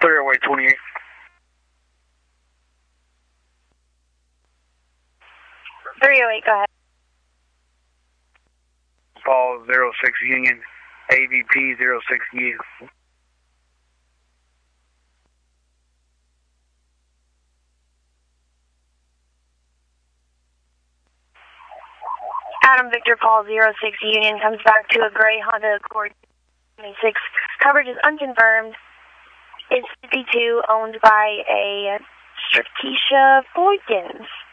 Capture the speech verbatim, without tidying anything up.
three oh eight twenty-eight. three oh eight, go ahead. Paul zero six Union, A V P zero six U. Adam Victor Paul zero six Union comes back to a gray Honda Accord twenty-six. Coverage is unconfirmed. It's fifty-two, owned by a Stratisha Boykins.